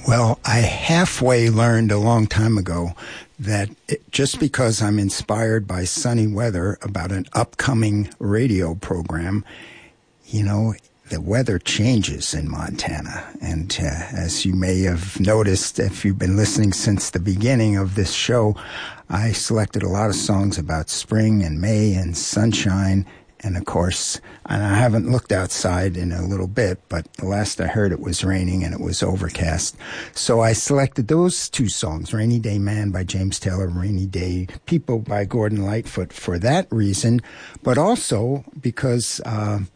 Well, I halfway learned a long time ago that just because I'm inspired by sunny weather about an upcoming radio program, you know, the weather changes in Montana. And as you may have noticed, if you've been listening since the beginning of this show, I selected a lot of songs about spring and May and sunshine. And of course, and I haven't looked outside in a little bit, but the last I heard it was raining and it was overcast. So I selected those two songs, Rainy Day Man by James Taylor, Rainy Day People by Gordon Lightfoot for that reason, but also because